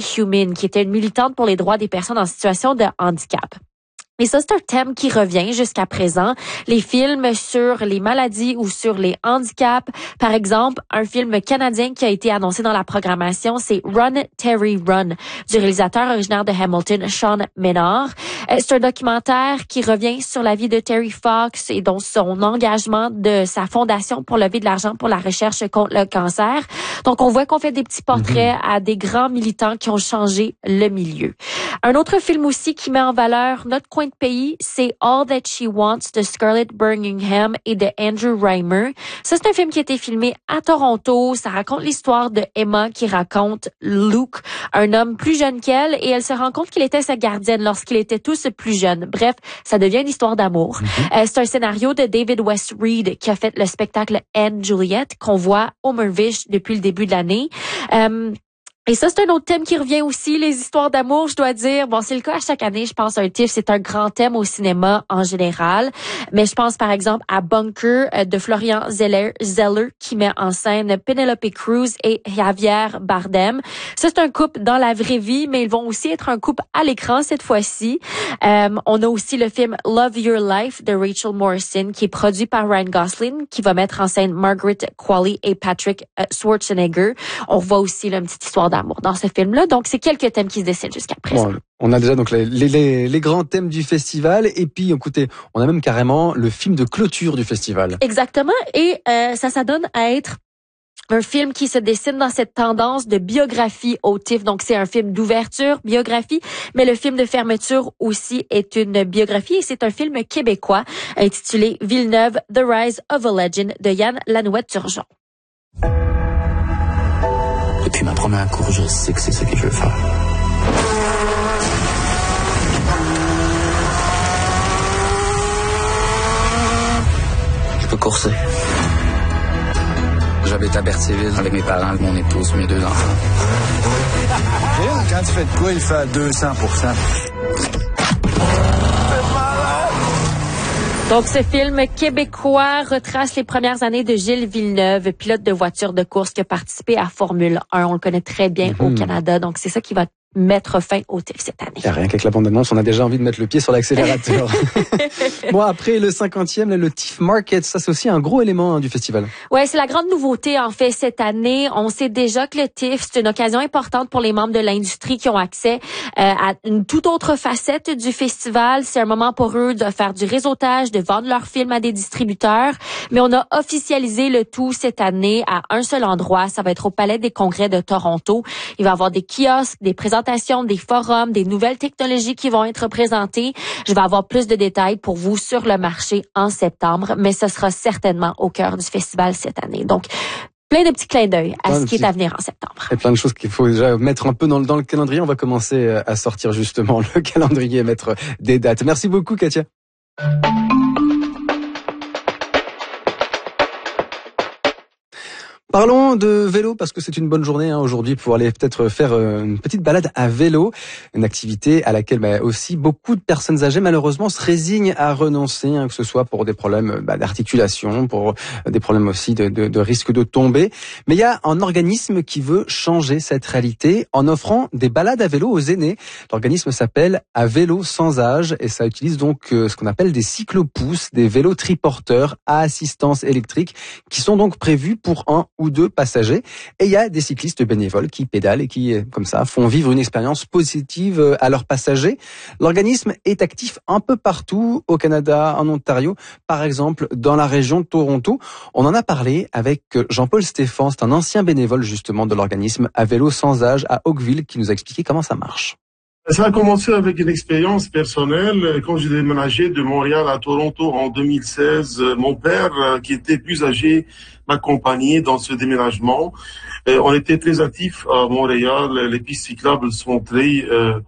Human, qui était une militante pour les droits des personnes en situation de handicap. Et ça, c'est un thème qui revient jusqu'à présent. Les films sur les maladies ou sur les handicaps. Par exemple, un film canadien qui a été annoncé dans la programmation, c'est Run, Terry, Run, du réalisateur originaire de Hamilton, Sean Menard. C'est un documentaire qui revient sur la vie de Terry Fox et donc son engagement de sa fondation pour lever de l'argent pour la recherche contre le cancer. Donc, on voit qu'on fait des petits portraits à des grands militants qui ont changé le milieu. Un autre film aussi qui met en valeur notre coin de pays, c'est All That She Wants de Scarlett Birmingham et de Andrew Reimer. Ça, c'est un film qui a été filmé à Toronto. Ça raconte l'histoire de Emma qui raconte Luke, un homme plus jeune qu'elle, et elle se rend compte qu'il était sa gardienne lorsqu'ils étaient tous plus jeunes. Bref, ça devient une histoire d'amour. C'est un scénario de David West Reed qui a fait le spectacle Anne Juliet qu'on voit au Mirvish depuis le début de l'année. Et ça, c'est un autre thème qui revient aussi, les histoires d'amour, je dois dire. Bon, c'est le cas à chaque année, je pense, un TIFF, c'est un grand thème au cinéma en général. Mais je pense, par exemple, à Bunker de Florian Zeller qui met en scène Penelope Cruz et Javier Bardem. Ça, c'est un couple dans la vraie vie, mais ils vont aussi être un couple à l'écran cette fois-ci. On a aussi le film Love Your Life de Rachel Morrison, qui est produit par Ryan Gosling, qui va mettre en scène Margaret Qualley et Patrick Schwarzenegger. On voit aussi là, une petite histoire d'amour dans ce film-là. Donc, c'est quelques thèmes qui se dessinent jusqu'à présent. Bon, on a déjà donc les grands thèmes du festival. Et puis, écoutez, on a même carrément le film de clôture du festival. Exactement. Et ça donne à être un film qui se dessine dans cette tendance de biographie au TIFF. Donc, c'est un film d'ouverture, biographie, mais le film de fermeture aussi est une biographie et c'est un film québécois intitulé Villeneuve, The Rise of a Legend de Yann Lanouette-Turgeon. Depuis ma première course, je sais que c'est ce que je veux faire. Je peux courser. J'habite à Berthierville avec mes parents, mon épouse, mes 2 enfants. Quand tu fais de quoi, il fait à 200%. Donc, ce film québécois retrace les premières années de Gilles Villeneuve, pilote de voiture de course qui a participé à Formule 1. On le connaît très bien au Canada. Donc, c'est ça qui va mettre fin au TIFF cette année. Rien qu'avec la bande-annonce, on a déjà envie de mettre le pied sur l'accélérateur. Bon, après le 50e, le TIFF Market, ça c'est aussi un gros élément du festival. Ouais, c'est la grande nouveauté en fait cette année. On sait déjà que le TIFF, c'est une occasion importante pour les membres de l'industrie qui ont accès à une toute autre facette du festival. C'est un moment pour eux de faire du réseautage, de vendre leurs films à des distributeurs. Mais on a officialisé le tout cette année à un seul endroit. Ça va être au Palais des Congrès de Toronto. Il va y avoir des kiosques, des présentations, des forums, des nouvelles technologies qui vont être présentées. Je vais avoir plus de détails pour vous sur le marché en septembre, mais ce sera certainement au cœur du festival cette année. Donc, plein de petits clins d'œil à ce qui est à venir en septembre. Il y a plein de choses qu'il faut déjà mettre un peu dans le calendrier. On va commencer à sortir justement le calendrier, mettre des dates. Merci beaucoup, Katia. Parlons de vélo parce que c'est une bonne journée aujourd'hui pour aller peut-être faire une petite balade à vélo, une activité à laquelle aussi beaucoup de personnes âgées malheureusement se résignent à renoncer, que ce soit pour des problèmes d'articulation, pour des problèmes aussi de risque de tomber. Mais il y a un organisme qui veut changer cette réalité en offrant des balades à vélo aux aînés. L'organisme s'appelle À Vélo Sans Âge et ça utilise donc ce qu'on appelle des cyclopousses, des vélos triporteurs à assistance électrique qui sont donc prévus pour 1 ou 2 passagers. Et il y a des cyclistes bénévoles qui pédalent et qui, comme ça, font vivre une expérience positive à leurs passagers. L'organisme est actif un peu partout au Canada, en Ontario, par exemple dans la région de Toronto. On en a parlé avec Jean-Paul Stéphane, c'est un ancien bénévole justement de l'organisme À Vélo Sans Âge à Oakville qui nous a expliqué comment ça marche. Ça a commencé avec une expérience personnelle. Quand j'ai déménagé de Montréal à Toronto en 2016, mon père, qui était plus âgé, m'accompagnait dans ce déménagement. On était très actifs à Montréal. Les pistes cyclables sont très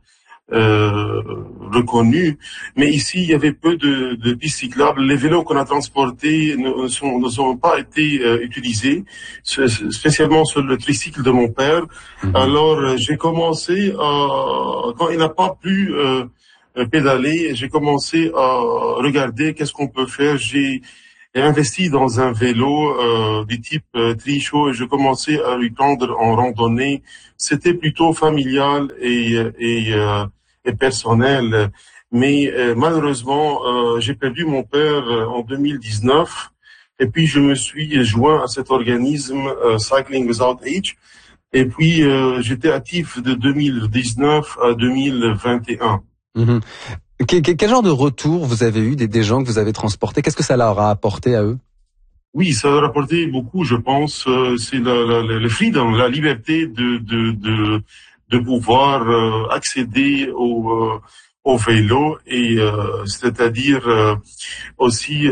reconnues. Mais ici, il y avait peu de pistes cyclables. Les vélos qu'on a transportés ne sont pas été utilisés, spécialement sur le tricycle de mon père. Alors, j'ai commencé quand il n'a pas pu pédaler, j'ai commencé à regarder qu'est-ce qu'on peut faire. J'ai et investi dans un vélo du type Trichot, et je commençais à lui prendre en randonnée. C'était plutôt familial et personnel. Mais malheureusement, j'ai perdu mon père en 2019. Et puis, je me suis joint à cet organisme Cycling Without Age. Et puis, j'étais actif de 2019 à 2021. Mhm. Quel genre de retour vous avez eu des gens que vous avez transportés? Qu'est-ce que ça leur a apporté à eux? Oui, ça leur a apporté beaucoup, je pense. C'est le freedom, la liberté de pouvoir accéder au vélo et c'est-à-dire aussi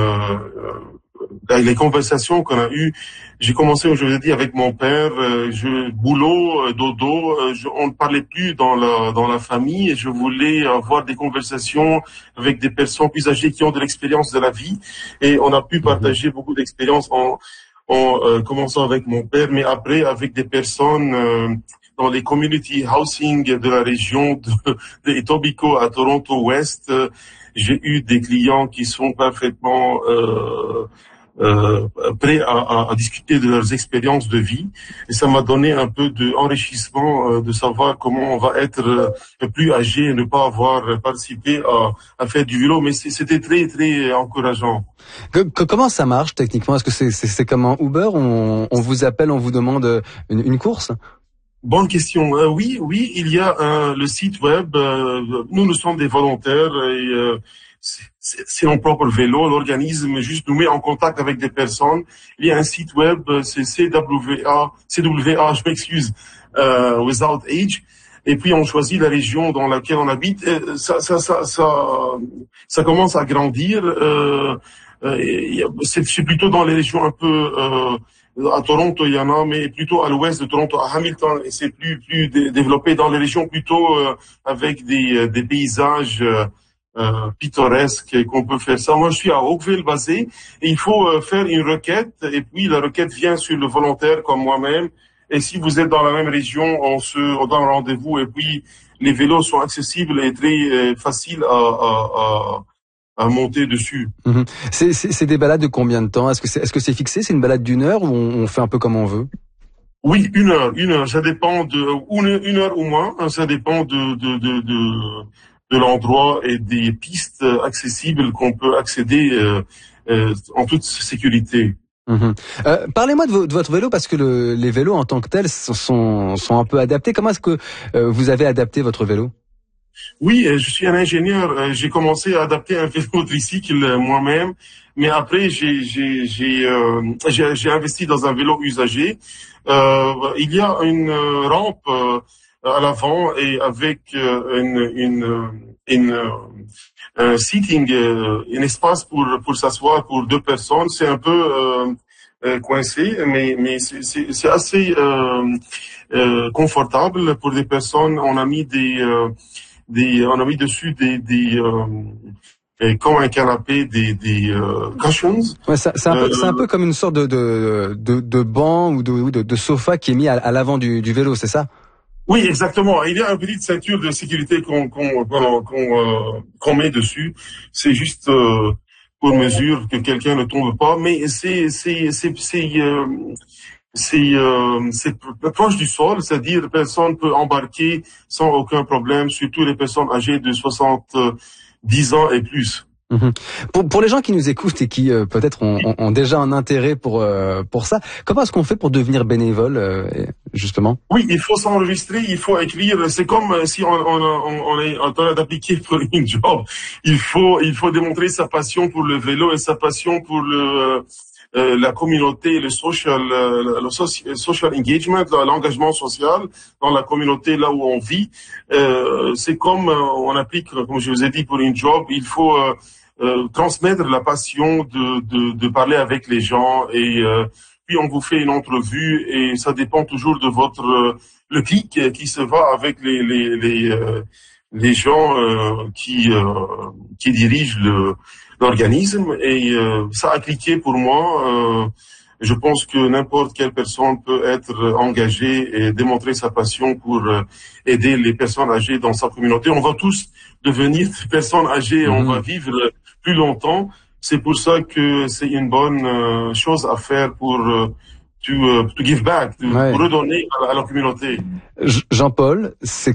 les conversations qu'on a eues. J'ai commencé, je vous ai dit, avec mon père, boulot, dodo, on ne parlait plus dans la famille, et je voulais avoir des conversations avec des personnes plus âgées qui ont de l'expérience de la vie, et on a pu partager beaucoup d'expériences en commençant avec mon père, mais après avec des personnes dans les community housing de la région de Etobicoke à Toronto Ouest. J'ai eu des clients qui sont parfaitement prêts à discuter de leurs expériences de vie, et ça m'a donné un peu d'enrichissement de savoir comment on va être plus âgé et ne pas avoir participé à faire du vélo, mais c'était très très encourageant. Comment ça marche techniquement? Est-ce que c'est comme un Uber? On vous appelle, on vous demande une course? Bonne question. Oui, il y a le site web. Nous sommes des volontaires et c'est mon propre vélo. L'organisme juste nous met en contact avec des personnes. Il y a un site web, c'est CWA, je m'excuse, Without Age. Et puis on choisit la région dans laquelle on habite. Ça commence à grandir. C'est plutôt dans les régions un peu à Toronto, il y en a, mais plutôt à l'ouest de Toronto, à Hamilton, et c'est plus développé dans les régions plutôt avec des paysages pittoresques qu'on peut faire ça. Moi, je suis à Oakville basé, et il faut faire une requête, et puis la requête vient sur le volontaire comme moi-même. Et si vous êtes dans la même région, on donne rendez-vous, et puis les vélos sont accessibles et très faciles à monter dessus. Mmh. C'est des balades de combien de temps? Est-ce que c'est fixé? C'est une balade d'une heure ou on fait un peu comme on veut? Oui, une heure. Ça dépend une heure ou moins. Ça dépend de l'endroit et des pistes accessibles qu'on peut accéder en toute sécurité. Mmh. Parlez-moi de votre vélo, parce que les vélos en tant que tels sont un peu adaptés. Comment est-ce que vous avez adapté votre vélo? Oui, je suis un ingénieur. J'ai commencé à adapter un vélo tricycle moi-même, mais après j'ai investi dans un vélo usagé. Il y a une rampe à l'avant et avec un seating, un espace pour s'asseoir pour deux personnes. C'est un peu coincé, mais c'est assez confortable pour des personnes. On a mis dessus comme un canapé des cushions. Ouais, c'est un peu comme une sorte de banc ou de sofa qui est mis à l'avant du vélo, c'est ça? Oui, exactement. Il y a une petite ceinture de sécurité qu'on met dessus. C'est juste pour mesure que quelqu'un ne tombe pas, mais c'est proche du sol, c'est-à-dire personne peut embarquer sans aucun problème, surtout les personnes âgées de 70 ans et plus. Mmh. Pour les gens qui nous écoutent et qui peut-être ont déjà un intérêt pour ça, comment est-ce qu'on fait pour devenir bénévole justement? Oui, il faut s'enregistrer, il faut écrire. C'est comme si on est en train d'appliquer pour une job. Il faut démontrer sa passion pour le vélo et sa passion pour la communauté, le social engagement, l'engagement social dans la communauté là où on vit. C'est comme on applique, comme je vous ai dit, pour une job. Il faut transmettre la passion de parler avec les gens, et puis on vous fait une entrevue, et ça dépend toujours de votre le clic qui se va avec les gens qui dirigent l'organisme, et ça a cliqué pour moi. Je pense que n'importe quelle personne peut être engagée et démontrer sa passion pour aider les personnes âgées dans sa communauté. On va tous devenir des personnes âgées, on va vivre plus longtemps, C'est pour ça que c'est une bonne chose à faire pour to give back, pour redonner à la communauté. Jean-Paul, c'est